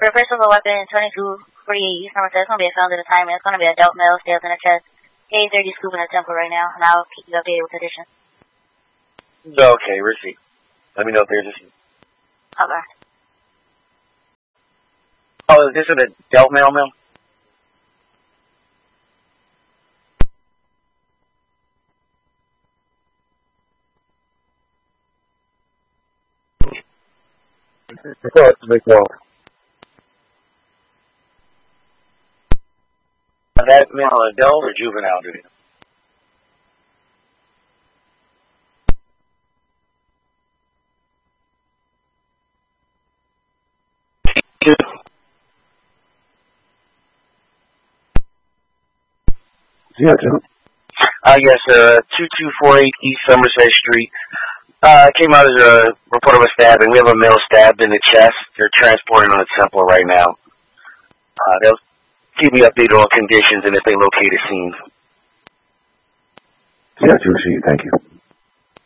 For the purchase of a weapon, 2248, use number 7, it's going to be a found at a time, and it's going to be adult male, stabs in the chest. K30 scoop in the temple right now, and I'll keep you updated with addition. Okay, receipt. Let me know if there's a scene. Okay. Oh, is this an adult male? That male adult or juvenile, dude? Yeah, Jim. Yes, 2248 East Somerset Street. Came out as a report of a stabbing. We have a male stabbed in the chest. They're transporting on the temple right now. They'll keep me updated on conditions and if they locate a scene. Yeah, receipt. Thank you.